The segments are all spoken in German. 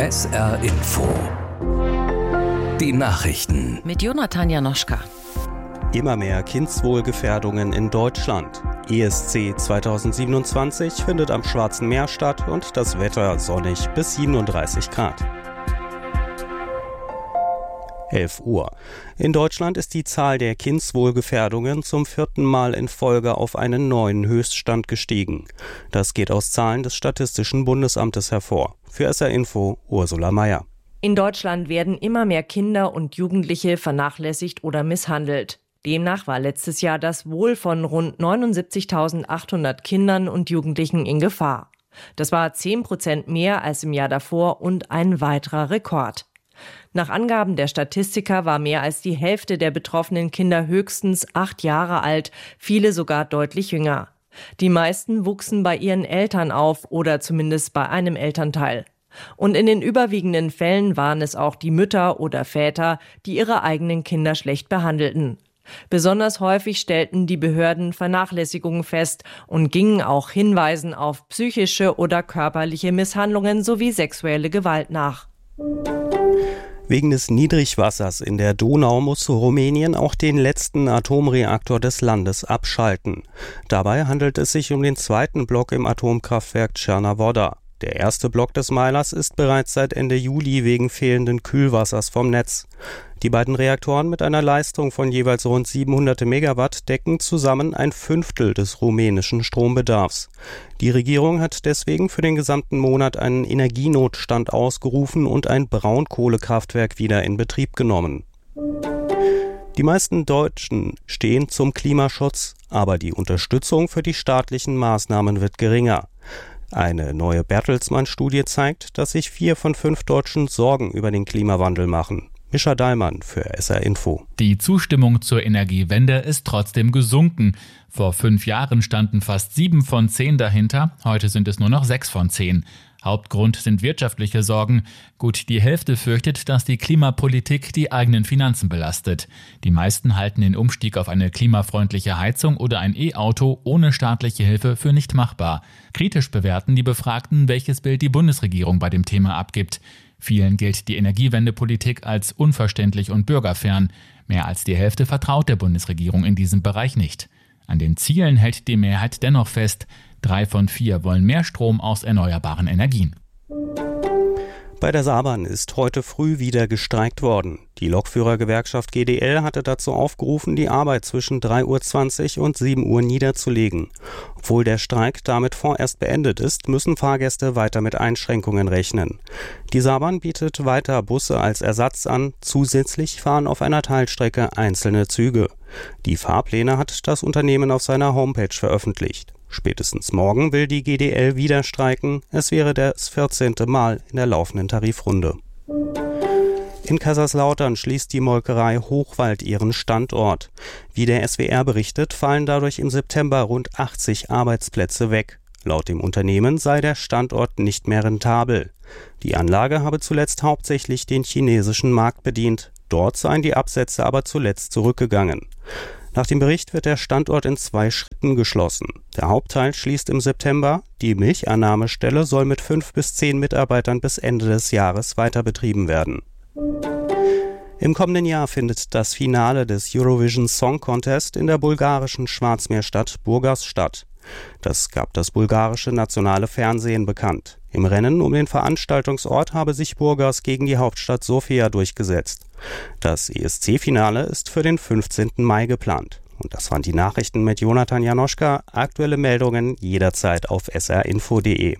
SR Info. Die Nachrichten. Mit Jonathan Janoschka. Immer mehr Kindswohlgefährdungen in Deutschland. ESC 2027 findet am Schwarzen Meer statt und das Wetter sonnig bis 37 Grad. 11 Uhr. In Deutschland ist die Zahl der Kindswohlgefährdungen zum 4. Mal in Folge auf einen neuen Höchststand gestiegen. Das geht aus Zahlen des Statistischen Bundesamtes hervor. Für SR Info Ursula Meier. In Deutschland werden immer mehr Kinder und Jugendliche vernachlässigt oder misshandelt. Demnach war letztes Jahr das Wohl von rund 79.800 Kindern und Jugendlichen in Gefahr. Das war 10% mehr als im Jahr davor und ein weiterer Rekord. Nach Angaben der Statistiker war mehr als die Hälfte der betroffenen Kinder höchstens 8 Jahre alt, viele sogar deutlich jünger. Die meisten wuchsen bei ihren Eltern auf oder zumindest bei einem Elternteil. Und in den überwiegenden Fällen waren es auch die Mütter oder Väter, die ihre eigenen Kinder schlecht behandelten. Besonders häufig stellten die Behörden Vernachlässigungen fest und gingen auch Hinweisen auf psychische oder körperliche Misshandlungen sowie sexuelle Gewalt nach. Wegen des Niedrigwassers in der Donau muss Rumänien auch den letzten Atomreaktor des Landes abschalten. Dabei handelt es sich um den zweiten Block im Atomkraftwerk Černá-Voda. Der erste Block des Meilers ist bereits seit Ende Juli wegen fehlenden Kühlwassers vom Netz. Die beiden Reaktoren mit einer Leistung von jeweils rund 700 Megawatt decken zusammen 1/5 des rumänischen Strombedarfs. Die Regierung hat deswegen für den gesamten Monat einen Energienotstand ausgerufen und ein Braunkohlekraftwerk wieder in Betrieb genommen. Die meisten Deutschen stehen zum Klimaschutz, aber die Unterstützung für die staatlichen Maßnahmen wird geringer. Eine neue Bertelsmann-Studie zeigt, dass sich 4 von 5 Deutschen Sorgen über den Klimawandel machen. Mischa Dahlmann für SR Info. Die Zustimmung zur Energiewende ist trotzdem gesunken. Vor 5 Jahren standen fast 7 von 10 dahinter, heute sind es nur noch 6 von 10. Hauptgrund sind wirtschaftliche Sorgen. Gut die Hälfte fürchtet, dass die Klimapolitik die eigenen Finanzen belastet. Die meisten halten den Umstieg auf eine klimafreundliche Heizung oder ein E-Auto ohne staatliche Hilfe für nicht machbar. Kritisch bewerten die Befragten, welches Bild die Bundesregierung bei dem Thema abgibt. Vielen gilt die Energiewendepolitik als unverständlich und bürgerfern. Mehr als die Hälfte vertraut der Bundesregierung in diesem Bereich nicht. An den Zielen hält die Mehrheit dennoch fest. 3 von 4 wollen mehr Strom aus erneuerbaren Energien. Bei der Saarbahn ist heute früh wieder gestreikt worden. Die Lokführergewerkschaft GDL hatte dazu aufgerufen, die Arbeit zwischen 3:20 Uhr und 7 Uhr niederzulegen. Obwohl der Streik damit vorerst beendet ist, müssen Fahrgäste weiter mit Einschränkungen rechnen. Die Saarbahn bietet weiter Busse als Ersatz an. Zusätzlich fahren auf einer Teilstrecke einzelne Züge. Die Fahrpläne hat das Unternehmen auf seiner Homepage veröffentlicht. Spätestens morgen will die GDL wieder streiken. Es wäre das 14. Mal in der laufenden Tarifrunde. In Kaiserslautern schließt die Molkerei Hochwald ihren Standort. Wie der SWR berichtet, fallen dadurch im September rund 80 Arbeitsplätze weg. Laut dem Unternehmen sei der Standort nicht mehr rentabel. Die Anlage habe zuletzt hauptsächlich den chinesischen Markt bedient. Dort seien die Absätze aber zuletzt zurückgegangen. Nach dem Bericht wird der Standort in 2 Schritten geschlossen. Der Hauptteil schließt im September. Die Milchannahmestelle soll mit 5 bis 10 Mitarbeitern bis Ende des Jahres weiter betrieben werden. Im kommenden Jahr findet das Finale des Eurovision Song Contest in der bulgarischen Schwarzmeerstadt Burgas statt. Das gab das bulgarische nationale Fernsehen bekannt. Im Rennen um den Veranstaltungsort habe sich Burgas gegen die Hauptstadt Sofia durchgesetzt. Das ESC-Finale ist für den 15. Mai geplant. Und das waren die Nachrichten mit Jonathan Janoschka. Aktuelle Meldungen jederzeit auf srinfo.de.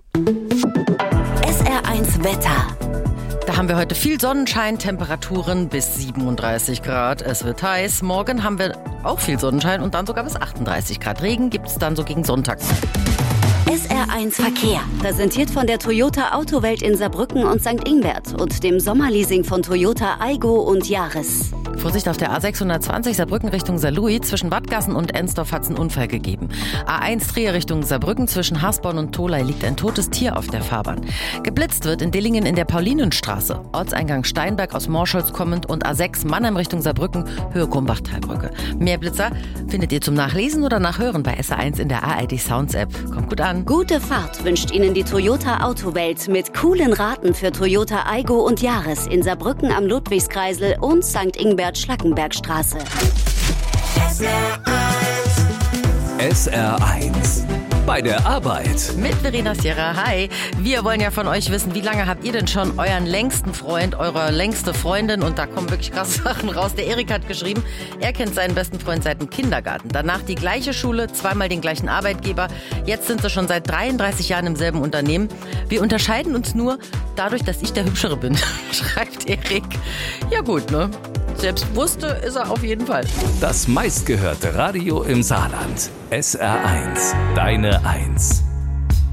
SR1 Wetter. Da haben wir heute viel Sonnenschein, Temperaturen bis 37 Grad. Es wird heiß. Morgen haben wir auch viel Sonnenschein und dann sogar bis 38 Grad. Regen gibt es dann so gegen Sonntag. SR1 Verkehr, präsentiert von der Toyota Autowelt in Saarbrücken und St. Ingbert und dem Sommerleasing von Toyota Aygo und Yaris. Vorsicht, auf der A620 Saarbrücken Richtung Saarlouis. Zwischen Wattgassen und Ensdorf hat es einen Unfall gegeben. A1 Trier Richtung Saarbrücken. Zwischen Hasborn und Tholey liegt ein totes Tier auf der Fahrbahn. Geblitzt wird in Dillingen in der Paulinenstraße. Ortseingang Steinberg aus Morscholz kommend und A6 Mannheim Richtung Saarbrücken, Höhe Kumbach-Talbrücke. Mehr Blitzer findet ihr zum Nachlesen oder Nachhören bei SR1 in der ARD Sounds App. Kommt gut an. Gute Fahrt wünscht Ihnen die Toyota Autowelt mit coolen Raten für Toyota Aygo und Yaris in Saarbrücken am Ludwigskreisel und St. Ingbert-Schlackenbergstraße. SR1 bei der Arbeit. Mit Verena Sierra. Hi. Wir wollen ja von euch wissen, wie lange habt ihr denn schon euren längsten Freund, eure längste Freundin? Und da kommen wirklich krasse Sachen raus. Der Erik hat geschrieben, er kennt seinen besten Freund seit dem Kindergarten. Danach die gleiche Schule, zweimal den gleichen Arbeitgeber. Jetzt sind sie schon seit 33 Jahren im selben Unternehmen. Wir unterscheiden uns nur dadurch, dass ich der Hübschere bin, schreibt Erik. Ja gut, ne? Selbstbewusste ist er auf jeden Fall. Das meistgehörte Radio im Saarland. SR1, deine Eins.